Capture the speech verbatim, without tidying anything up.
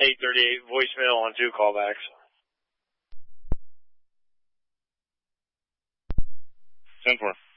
eight thirty-eight voicemail on two callbacks. ten four.